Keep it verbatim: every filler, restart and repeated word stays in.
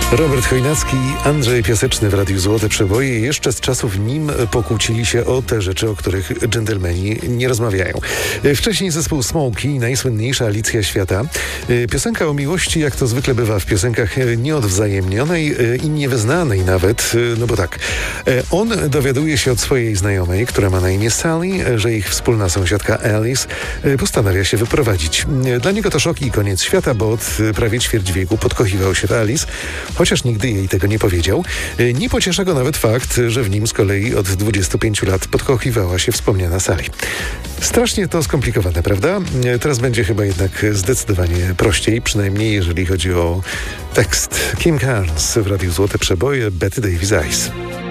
Robert Chojnacki i Andrzej Piaseczny w Radiu Złote Przeboje jeszcze z czasów nim pokłócili się o te rzeczy, o których dżentelmeni nie rozmawiają. Wcześniej zespół Smokey i najsłynniejsza Alicja Świata. Piosenka o miłości, jak to zwykle bywa w piosenkach nieodwzajemnionej i niewyznanej nawet, no bo tak, on dowiaduje się od swojej znajomej, która ma na imię Sally, że ich wspólna sąsiadka Alice postanawia się wyprowadzić. Dla niego to szok i koniec świata, bo od prawie ćwierć wieku podkochiwał się w Alice, chociaż nigdy jej tego nie powiedział. Nie pociesza go nawet fakt, że w nim z kolei od dwudziestu pięciu lat podkochiwała się wspomniana Sally. Strasznie to skomplikowane, prawda? Teraz będzie chyba jednak zdecydowanie prościej, przynajmniej jeżeli chodzi o tekst. Kim Carnes w Radiu Złote Przeboje, Betty Davis Eyes.